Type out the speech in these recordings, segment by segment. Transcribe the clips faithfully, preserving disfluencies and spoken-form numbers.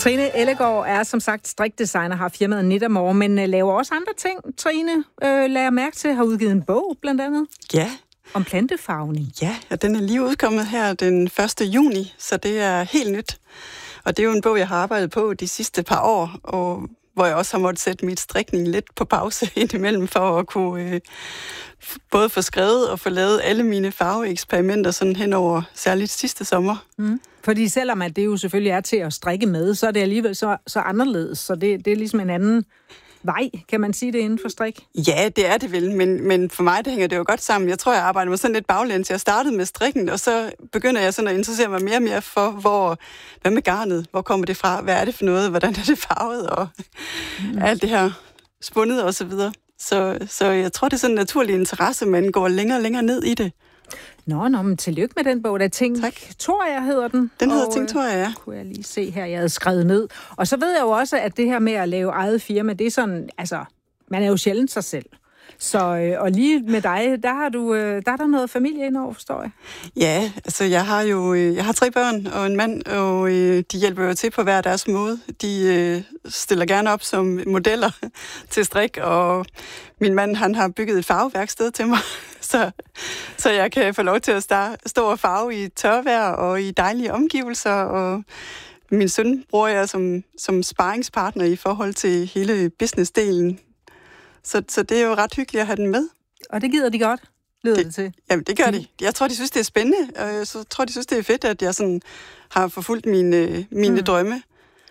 Trine Ellegaard er som sagt strikdesigner, har firmaet Knittermore, men laver også andre ting. Trine, øh, lader mærke til, har udgivet en bog blandt andet. Ja. Om plantefarvning. Ja, og den er lige udkommet her den første juni, så det er helt nyt. Og det er jo en bog, jeg har arbejdet på de sidste par år, og hvor jeg også har måttet sætte mit strikning lidt på pause indimellem, for at kunne øh, både få skrevet og få lavet alle mine farveeksperimenter sådan hen over særligt sidste sommer. Mm. Fordi selvom at det jo selvfølgelig er til at strikke med, så er det alligevel så, så anderledes, så det, det er ligesom en anden vej, kan man sige det, inden for strik? Ja, det er det vel, men, men for mig det hænger det jo godt sammen. Jeg tror, jeg arbejder med sådan lidt baglæns. Jeg startede med strikken, og så begynder jeg sådan at interessere mig mere og mere for, hvor, hvad med garnet? Hvor kommer det fra? Hvad er det for noget? Hvordan er det farvet? Og mm. alt det her spundet og så videre. Så, så jeg tror, det er sådan en naturlig interesse, man går længere og længere ned i det. Nå, nå, men tillykke med den bog. Der Ting, tak. Tror jeg hedder den. Den hedder og, Ting, tror jeg, ja. Kunne jeg lige se her, jeg havde skrevet ned. Og så ved jeg jo også, at det her med at lave eget firma, det er sådan, altså, man er jo sjældent sig selv. Så, og lige med dig, der har du, der er der noget familie indover, forstår jeg? Ja, altså jeg har jo, jeg har tre børn og en mand, og de hjælper jo til på hver deres måde. De stiller gerne op som modeller til strik, og min mand, han har bygget et farveværksted til mig, så, så jeg kan få lov til at stå og farve i tørvejr og i dejlige omgivelser, og min søn bruger jeg som, som sparringspartner i forhold til hele businessdelen. Så, så det er jo ret hyggeligt at have den med. Og det gider de godt, lyder det, det til? Jamen, det gør de. Jeg tror, de synes, det er spændende, og jeg tror, de synes, det er fedt, at jeg sådan har forfulgt mine, mine mm. drømme.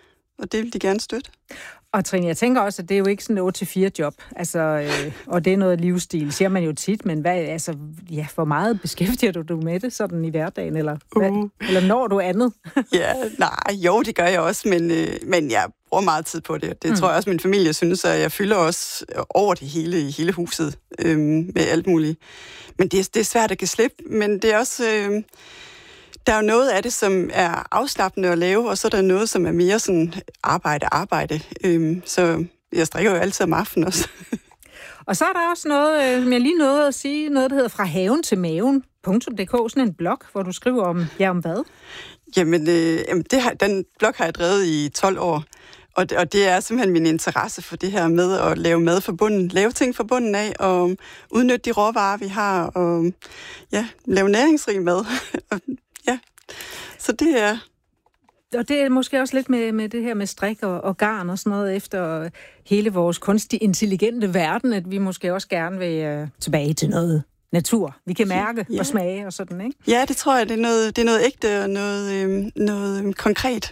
Og det vil de gerne støtte. Og Trine, jeg tænker også, at det er jo ikke sådan en otte til fire job, altså, øh, og det er noget livsstil, siger man jo tit, men hvad, altså, ja, hvor meget beskæftiger du dig med det sådan i hverdagen, eller, hvad, uh. eller når du andet? Ja, nej, jo, det gør jeg også, men, øh, men jeg bruger meget tid på det. Det mm. tror jeg også, min familie synes, at jeg fylder også over det hele i hele huset øh, med alt muligt. Men det, det er svært at give slip, men det er også... Øh, Der er jo noget af det, som er afslappende at lave, og så er der noget, som er mere sådan arbejde-arbejde. Øhm, så jeg strikker jo altid om aftenen også. Og så er der også noget, som jeg lige nåede at sige, noget, der hedder Fra haven til maven, punktum d k, sådan en blog, hvor du skriver om, ja, om hvad? Jamen, øh, det har, den blog har jeg drevet i tolv år, og det, og det er simpelthen min interesse for det her med at lave mad fra bunden, lave ting fra bunden af, og udnytte de råvarer, vi har, og ja, lave næringsrig mad. Ja, så det er... Og det er måske også lidt med, med det her med strik og, og garn og sådan noget efter hele vores kunstig intelligente verden, at vi måske også gerne vil uh, tilbage til noget natur. Vi kan mærke ja. og smage og sådan, ikke? Ja, det tror jeg, det er noget, det er noget ægte og noget, øhm, noget øhm, konkret.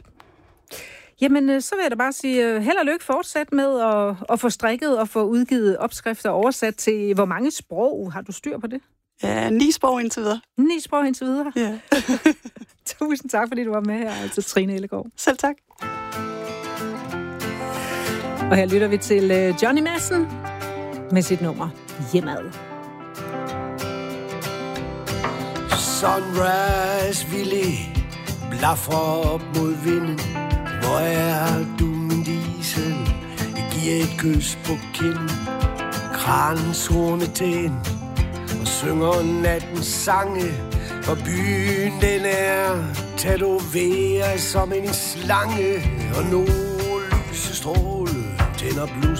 Jamen, så vil jeg da bare sige, uh, held og lykke fortsat med at, at få strikket og få udgivet opskrifter oversat til, hvor mange sprog har du styr på det? Ja, ni sprog indtil videre. Ni sprog indtil videre? Ja. Tusind tak, fordi du var med her, altså Trine Ellegaard. Selv tak. Og her lytter vi til Johnny Madsen med sit nummer Hjemad. Sunrise Ville blaffer op mod vinden. Hvor er du, min diesel? Jeg giver et kys på kinden. Kranens horne tænd og synger nattens sange. Og byen den er tatoveret som en slange. Og nogle lysestråle tænder blod